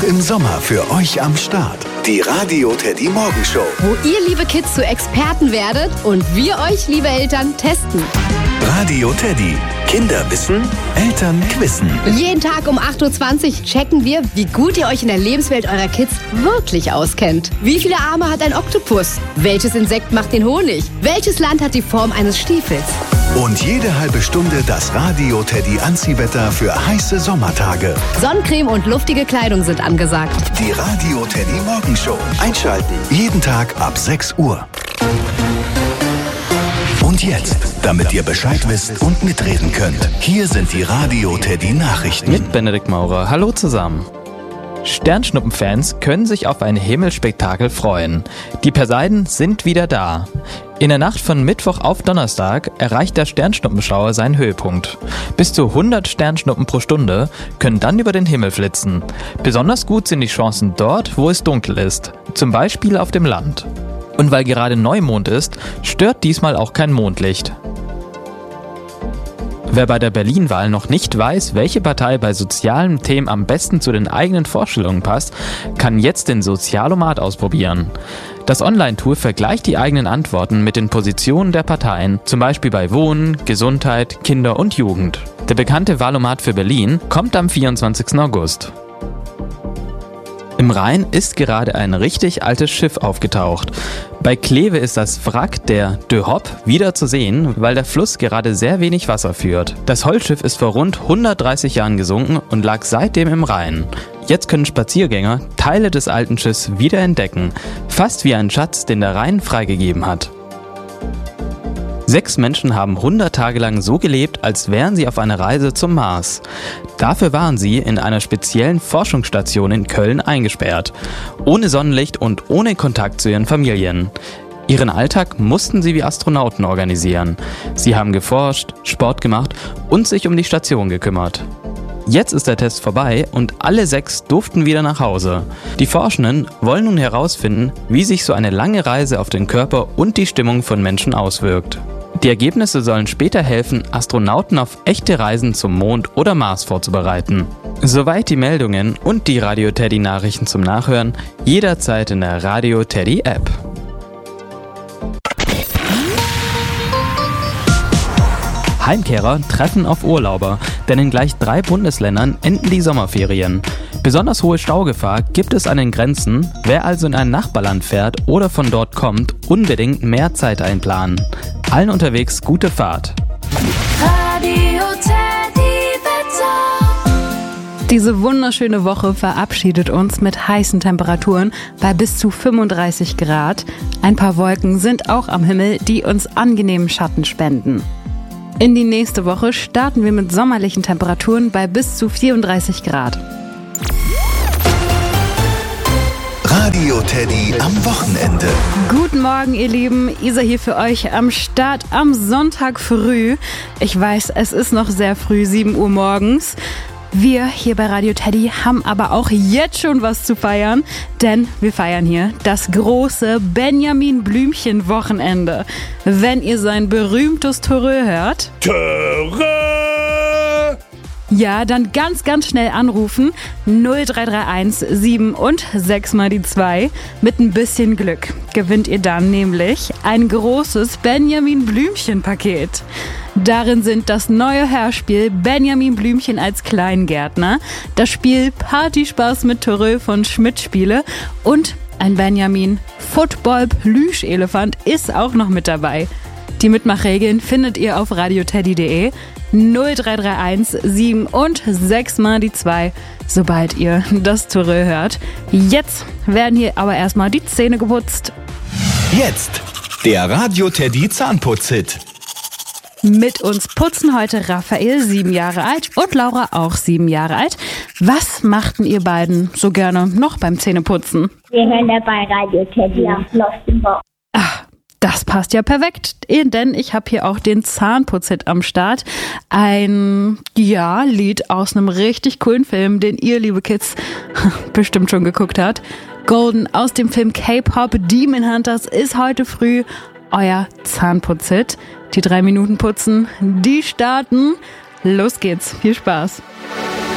Auch im Sommer für euch am Start. Die Radio Teddy Morgenshow. Wo ihr, liebe Kids, zu Experten werdet und wir euch, liebe Eltern, testen. Radio Teddy. Kinder wissen, Eltern quizzen. Jeden Tag um 8.20 Uhr checken wir, wie gut ihr euch in der Lebenswelt eurer Kids wirklich auskennt. Wie viele Arme hat ein Oktopus? Welches Insekt macht den Honig? Welches Land hat die Form eines Stiefels? Und jede halbe Stunde das Radio Teddy Anziehwetter für heiße Sommertage. Sonnencreme und luftige Kleidung sind angesagt. Die Radio Teddy Morgenshow. Einschalten. Jeden Tag ab 6 Uhr. Und jetzt, damit ihr Bescheid wisst und mitreden könnt, hier sind die Radio Teddy Nachrichten. Mit Benedikt Maurer. Hallo zusammen. Sternschnuppenfans können sich auf ein Himmelspektakel freuen. Die Perseiden sind wieder da. In der Nacht von Mittwoch auf Donnerstag erreicht der Sternschnuppenschauer seinen Höhepunkt. Bis zu 100 Sternschnuppen pro Stunde können dann über den Himmel flitzen. Besonders gut sind die Chancen dort, wo es dunkel ist, zum Beispiel auf dem Land. Und weil gerade Neumond ist, stört diesmal auch kein Mondlicht. Wer bei der Berlin-Wahl noch nicht weiß, welche Partei bei sozialen Themen am besten zu den eigenen Vorstellungen passt, kann jetzt den Sozialomat ausprobieren. Das Online-Tool vergleicht die eigenen Antworten mit den Positionen der Parteien, zum Beispiel bei Wohnen, Gesundheit, Kinder und Jugend. Der bekannte Wahlomat für Berlin kommt am 24. August. Im Rhein ist gerade ein richtig altes Schiff aufgetaucht. Bei Kleve ist das Wrack der De Hopp wieder zu sehen, weil der Fluss gerade sehr wenig Wasser führt. Das Holzschiff ist vor rund 130 Jahren gesunken und lag seitdem im Rhein. Jetzt können Spaziergänger Teile des alten Schiffs wieder entdecken, fast wie ein Schatz, den der Rhein freigegeben hat. 6 Menschen haben 100 Tage lang so gelebt, als wären sie auf einer Reise zum Mars. Dafür waren sie in einer speziellen Forschungsstation in Köln eingesperrt. Ohne Sonnenlicht und ohne Kontakt zu ihren Familien. Ihren Alltag mussten sie wie Astronauten organisieren. Sie haben geforscht, Sport gemacht und sich um die Station gekümmert. Jetzt ist der Test vorbei und alle 6 durften wieder nach Hause. Die Forschenden wollen nun herausfinden, wie sich so eine lange Reise auf den Körper und die Stimmung von Menschen auswirkt. Die Ergebnisse sollen später helfen, Astronauten auf echte Reisen zum Mond oder Mars vorzubereiten. Soweit die Meldungen und die Radio Teddy Nachrichten zum Nachhören, jederzeit in der Radio Teddy App. Heimkehrer treffen auf Urlauber, denn in gleich 3 Bundesländern enden die Sommerferien. Besonders hohe Staugefahr gibt es an den Grenzen. Wer also in ein Nachbarland fährt oder von dort kommt, unbedingt mehr Zeit einplanen. Allen unterwegs gute Fahrt. Radio Teddy Wetter. Diese wunderschöne Woche verabschiedet uns mit heißen Temperaturen bei bis zu 35 Grad. Ein paar Wolken sind auch am Himmel, die uns angenehmen Schatten spenden. In die nächste Woche starten wir mit sommerlichen Temperaturen bei bis zu 34 Grad. Radio Teddy am Wochenende. Guten Morgen, ihr Lieben. Isa hier für euch am Start am Sonntag früh. Ich weiß, es ist noch sehr früh, 7 Uhr morgens. Wir hier bei Radio Teddy haben aber auch jetzt schon was zu feiern, denn wir feiern hier das große Benjamin Blümchen-Wochenende. Wenn ihr sein berühmtes Törö hört... Törö! Ja, dann ganz, ganz schnell anrufen. 0331 7 und 6 mal die 2. Mit ein bisschen Glück gewinnt ihr dann nämlich ein großes Benjamin Blümchen-Paket. Darin sind das neue Hörspiel Benjamin Blümchen als Kleingärtner, das Spiel Partyspaß mit Törö von Schmidt Spiele und ein Benjamin Football Plüschelefant ist auch noch mit dabei. Die Mitmachregeln findet ihr auf radioteddy.de 0331 7 und 6 mal die 2, sobald ihr das Törö hört. Jetzt werden hier aber erstmal die Zähne geputzt. Jetzt der Radio Teddy Zahnputz-Hit. Mit uns putzen heute Raphael, 7 Jahre alt, und Laura, auch 7 Jahre alt. Was machten ihr beiden so gerne noch beim Zähneputzen? Wir hören dabei Radio Teddy. Ja, Ach, das passt ja perfekt, denn ich habe hier auch den Zahnputz-Hit am Start. Ein, Lied aus einem richtig coolen Film, den ihr, liebe Kids, bestimmt schon geguckt habt. Golden aus dem Film K-Pop Demon Hunters ist heute früh euer Zahnputz-Hit. Die 3 Minuten putzen, die starten. Los geht's. Viel Spaß.